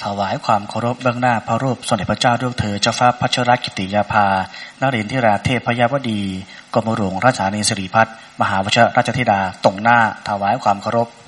วายความเคารพเบื้องหน้าพระรูปสมเด็จพระเจ้าลูกเธอเจ้าฟ้าพัชรกิติยาภานรินทราเทพยวดีกรมหลวงราชธานีสิริพัฒน์มหาวชิรราชธิดาตรงหน้าถวายความเคารพ